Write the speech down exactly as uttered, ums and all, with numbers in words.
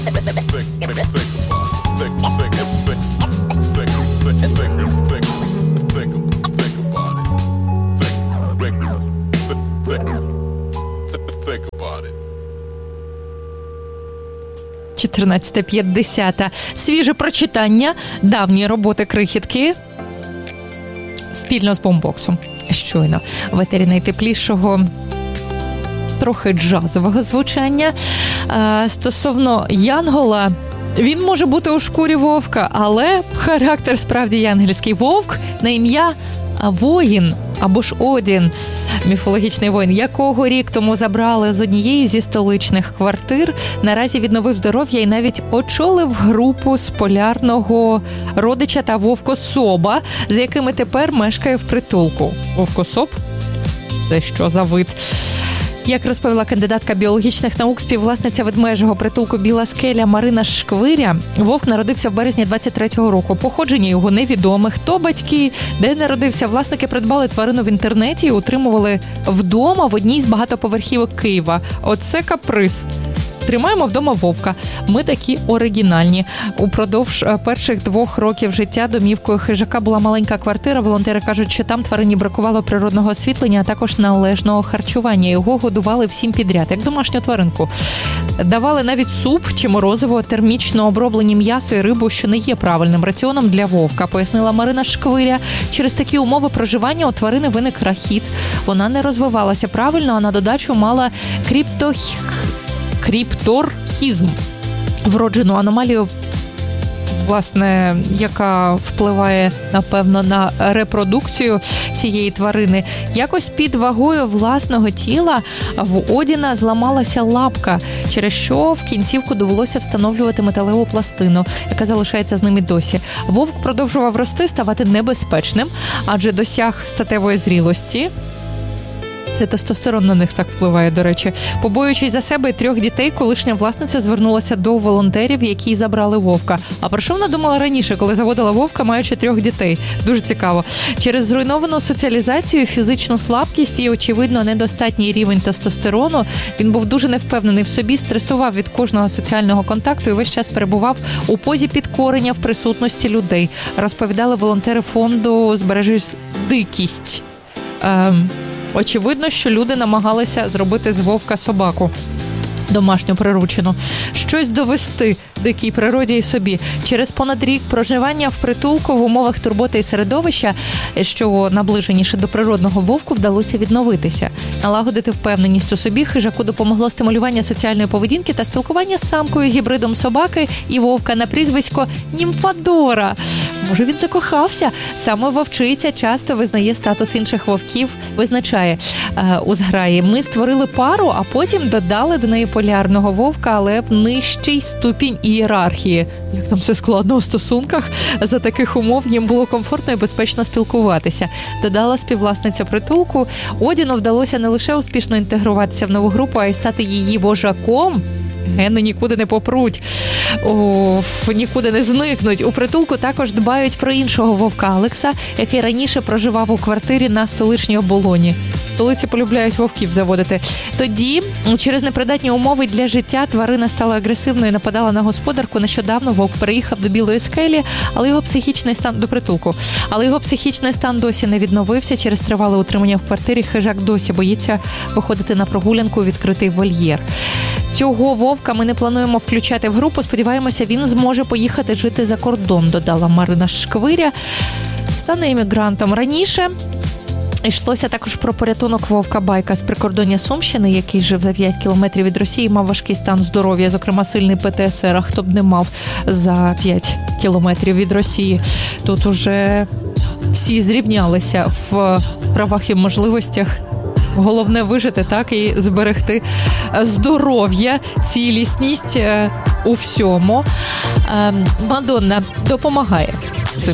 чотирнадцята п'ятдесят. Свіже прочитання давньої роботи Крихітки спільно з Бумбоксом. Щойно в етері найтеплішого, трохи джазового звучання. Е, стосовно Янгола, він може бути у шкурі вовка, але характер справді янгельський. Вовк на ім'я Воїн або ж Одін, міфологічний воїн, якого рік тому забрали з однієї зі столичних квартир, наразі відновив здоров'я і навіть очолив групу з полярного родича та вовкособа, з якими тепер мешкає в притулку. Вовкособ? Це що за вид? Як розповіла кандидатка біологічних наук, співвласниця ведмежого притулку «Біла скеля» Марина Шквиря, вовк народився в березні двадцять третього року. Походження його невідоме. Хто батьки, де народився, власники придбали тварину в інтернеті і утримували вдома в одній з багатоповерхівок Києва. Оце каприз. Тримаємо вдома вовка. Ми такі оригінальні. Упродовж перших двох років життя домівкою хижака була маленька квартира. Волонтери кажуть, що там тварині бракувало природного освітлення, а також належного харчування. Його годували всім підряд, як домашню тваринку. Давали навіть суп чи морозиво, термічно оброблені м'ясо і рибу, що не є правильним раціоном для вовка, пояснила Марина Шквиря. Через такі умови проживання у тварини виник рахіт. Вона не розвивалася правильно, а на додачу мала кріптох... кріпторхізм, вроджену аномалію, власне, яка впливає, напевно, на репродукцію цієї тварини. Якось під вагою власного тіла в Одіна зламалася лапка, через що в кінцівку довелося встановлювати металеву пластину, яка залишається з ним і досі. Вовк продовжував рости, ставати небезпечним, адже досяг статевої зрілості. Це тестостерон на них так впливає, до речі. Побоюючись за себе і трьох дітей, колишня власниця звернулася до волонтерів, які забрали вовка. А про що вона думала раніше, коли заводила вовка, маючи трьох дітей? Дуже цікаво. Через зруйновану соціалізацію, фізичну слабкість і, очевидно, недостатній рівень тестостерону, він був дуже невпевнений в собі, стресував від кожного соціального контакту і весь час перебував у позі підкорення в присутності людей. Розповідали волонтери фонду «Збережи дикість». Ем... Очевидно, що люди намагалися зробити з вовка собаку домашню приручену. Щось довести дикій природі і собі. Через понад рік проживання в притулку в умовах турботи і середовища, що наближеніше до природного, вовку вдалося відновитися. Налагодити впевненість у собі хижаку допомогло стимулювання соціальної поведінки та спілкування з самкою гібридом собаки і вовка на прізвисько Німфадора. Може, він закохався? Саме вовчиця часто визнає статус інших вовків, визначає е, у зграї. Ми створили пару, а потім додали до неї полярного вовка, але в нижчий ступінь ієрархії. Як там все складно у стосунках? За таких умов їм було комфортно і безпечно спілкуватися. Додала співвласниця притулку. Одіну вдалося не лише успішно інтегруватися в нову групу, а й стати її вожаком. Гени нікуди не попруть. О, нікуди не зникнуть. У притулку також дбають про іншого вовка Алекса, який раніше проживав у квартирі на столичній оболоні. В столиці полюбляють вовків заводити. Тоді, через непридатні умови для життя, тварина стала агресивною і нападала на господарку. Нещодавно вовк переїхав до Білої скелі, але його психічний стан до притулку. Але його психічний стан досі не відновився. Через тривале утримання в квартирі хижак досі боїться виходити на прогулянку у відкритий вольєр. Цього вовка ми не плануємо включати в групу. Сподіваємося, він зможе поїхати жити за кордон, додала Марина Шквиря. Стане іммігрантом. Раніше йшлося також про порятунок вовка Байка з прикордоння Сумщини, який жив за п'ять кілометрів від Росії, мав важкий стан здоров'я, зокрема сильний пе те ес ер, а хто б не мав за п'ять кілометрів від Росії. Тут уже всі зрівнялися в правах і можливостях. Головне вижити, так, і зберегти здоров'я, цілісність у всьому. Мадонна допомагає з цим.